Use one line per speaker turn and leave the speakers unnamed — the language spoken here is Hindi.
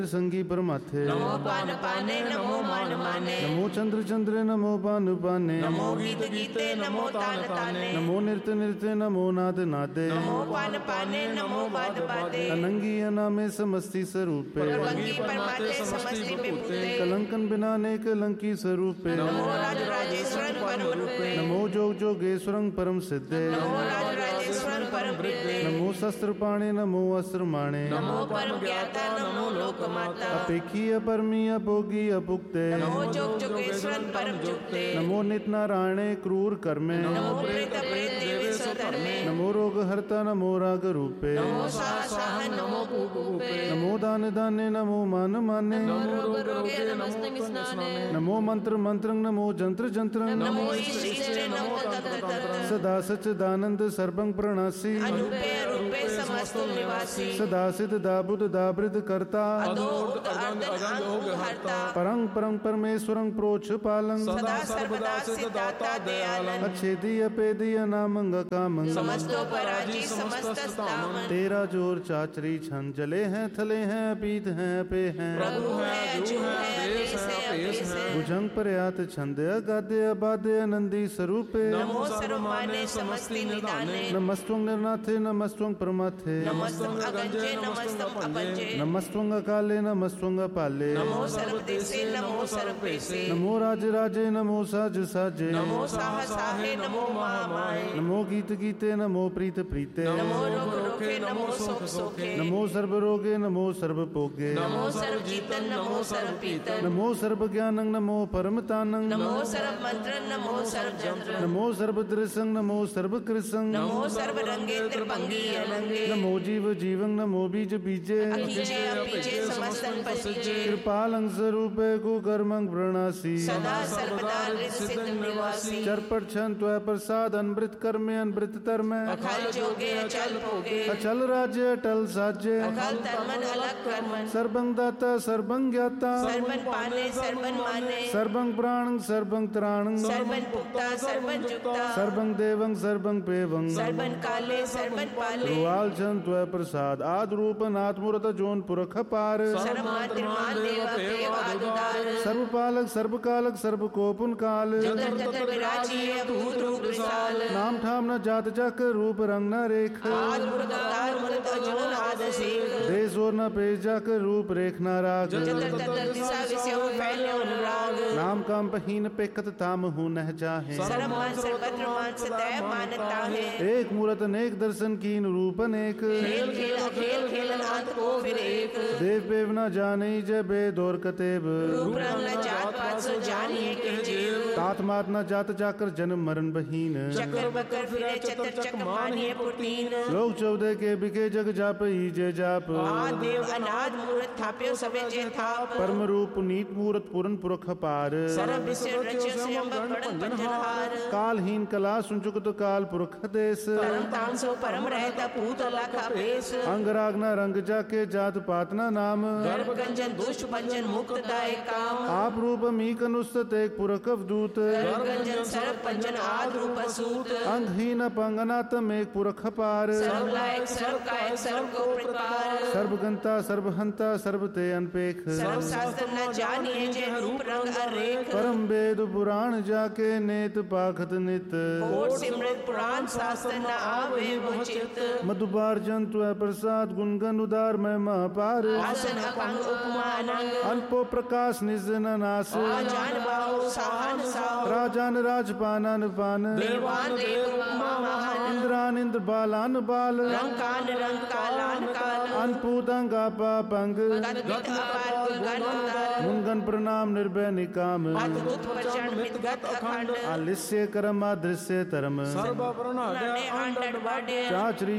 संगी परमाथे
नमो पान पाने नमो मान माने
नमो चंद्र चंद्र नमो पानु पाने
नमो गीत गीते नमो तान ताने
नमो नृत्य नृत्य नमो नाद नादे
नमो पान पाने नमो बाद बादे
अनंगी अनामे समस्ति स्वरूपे
परवंगी परमाते समस्ति विभूते
कलंकन बिना ने कलंकी स्वरूपे
नमो राज राजेश्वर परम रूपे
नमो जोग जोगेश्वरं परम सिद्धे
नमो राज राजेश्वर परम वृद्धे
नमो शस्त्र पाणे नमो अस्त्र माणे
नमो परम ज्ञाता नमो लोक माता
अपेखी अपरमी अभोगी अपुक्ते
नमो जोग जोगेश्वर परम जुक्ते
नमो नित नारायणे क्रूर कर्मे
नमो प्रेत प्रेत देवेश धर्मे
नमो रोग हर्ता नमो राग रूपे
नमो साह साह नमो भूपे
नमो दान दाने नमो मान माने
नमो रोग रोगे नमस्ते मिस्नाने
नमो मंत्र मंत्र नमो जंत्र जंत्र
नमो इष्ट इष्ट नमो तत्र तत्र
सदा सच्चिदानंद सर्वं प्रणासी
अनुपे रूपे समस्तो निवासी
सदा सिद्ध दाबुद दाबृद कर्ता
अदो अर्धन अंग हरता
परं परं परमेश्वरं प्रोच्छ पालं
सदा सर्वदा सिद्धाता दयालन
अच्छेदी अपेदी अनामंग कामं
समस्तो पराजी समस्त स्थामन
तेरा जोर चाचरी छन जले हैं थले हैं पीत हैं पे हैं
प्रभु है अजू है देश है अपेश है
भुजंग प्रयात छंद अगाद्य अबाद्य आनंदी स्वरूपे
नमो सर्वमाने समस्ति निदाने
नमस्त्वं निर्नाथे नमस्त्वं परमाथे
नमस्तम अगंजे नमस्तम अपंजे
नमस्त्वं अकाले नमस्त्वं अपाले
नमो सर्वदेशे नमो सर्वपेशे
नमो राज राजे नमो साज साजे
नमो साह साहे नमो महामाये
नमो गीत गीते नमो प्रीत प्रीते
नमो रोग रोखे नमो सोख सोखे
नमो सर्व रोगे नमो सर्व पोगे
नमो सर्व जीतन नमो सर्व पीतन
नमो सर्व ज्ञानं नमो परमतानं
नमो सर्व मंत्र नमो सर्व जंत्र
नमो सर्व दृसं नमो सर्व कृसं
नमो सर्व रंगे त्रिभंगी अलंगे
नमो जीव जीवं नमो बीज बीजे
अकीजे अपीजे समस्तन पसीजे
कृपालं स्वरूपे कुकर्मं प्रणासी
सदा सर्वदा सिद्ध निवासी
चरपट छन त्वय प्रसाद अनृत कर्मे अनृत तरमे
अखल जोगे अचल भोगे
अचल राज्य अटल साज्य
अखल तर्मन अलग कर्मन
सर्वं दाता सर्वं ज्ञाता
सर्वन पाने सर्वन माने
सर्वं प्राणं सर्वं त्राणं
सर्वन पुक्ता सर्वन जुक्ता
सर्वं देवं सर्वं पेवं
सर्वन काले सर्वन पाले
रुआल छन त्वय प्रसाद आद रूप नाथमूर्त जोन पुरख पार
सर्वमात्रिमान देव देव आदुदार
सर्वपालक सर्वकालक सर्वकोपुन काल
जगत जगत विराजिय भूत रूप विशाल
नाम ठाम न जात चक रूप रंग न रेख
आद मुर्दार मूर्त अजून आद सेख
देश और न पेश जक रूप रेख न राग
जगत जगत दिशा विषय फैले अनुराग
नाम काम पहीन पेकत ताम हूँ नह चाहे
सर्वमान सर्वत्र मान सदैव मानता है
एक मूरत अनेक दर्शन कीन रूप अनेक
खेल खेल अखेल खेलन अंत को फिर एक
देव पेव न जाने जय बेद और कतेब
रूप रंग न जात पात सो जानिए के जीव
तात मात न जात जाकर जन्म मरण बहीन
चक्कर बकर फिरे चतर चक मानिए पुटीन
लोग चौदह के बिके जग जाप ही जय जाप
आद देव अनाद मूर्त थाप्यो सबे जे थाप
परम रूप पुनीत मूरत पुरन पुरख पार
सर्व विषय रच स्वयं बड़न पंजनहार
कालहीन कला सुचुकत काल पुरख देश
परम तान सो परम रहता पूत लाखा पेश
अंगराग न रंग जाके जात पात न नाम
गर्भ गंजन दुष्ट पंजन मुक्त दाय काम
आप रूप मीक अनुस्तत एक पुरख अवधूत
गर्भ गंजन सर्व पंजन आद रूप सूत
अंधहीन पंगनातम एक पुरख पार
सर्व लायक सर्व कायक सर्व को प्रकार
सर्वगंता सर्वहंता सर्वते अनपेख
सर्व शास्त्र न जानिए जे रूप रंग अरेख
परम वेद पुराण जाके नेत पाखत नित
कोट सिमरत पुराण शास्त्र न आवे वो चित
मधुबार जंतु प्रसाद गुणगन उदार में महापार
आसन अपांग उपमा अनंग
अल्पो प्रकाश निजन नास
आजान बाहु साहन साहु
राजान राजपानान पान
देवान देव उपमा महान
इंद्रान इंद्र बालान बाल
रंकान रंग कालान काल
अनपूतंग पंग
गत अपार गुणगन उदार
मुंगन प्रणाम निर्भय निकाम
अद्भुत प्रचंड मितगत अखंड
आलिस्य करम अदृश्य तरम
ने आंडर बाडे
चाचरी